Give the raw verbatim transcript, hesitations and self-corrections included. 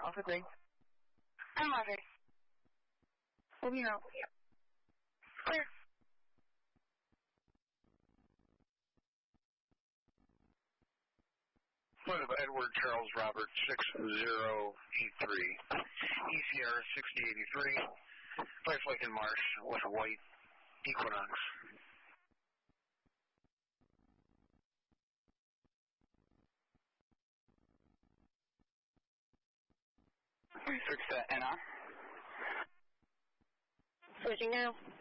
Alpha Green. I'm Audrey. Moving out. Clear. What about Edward Charles Robert six zero eight three, E C R sixty eighty-three, Life Lake and Marsh with a white Equinox. Switch to N R. Switching now.